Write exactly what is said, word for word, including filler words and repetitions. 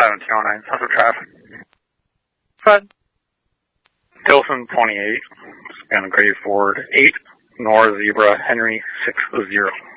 seven two oh nine, south of traffic. Fred? Tilson twenty-eight, span grade Ford eight, Nor Zebra Henry six zero.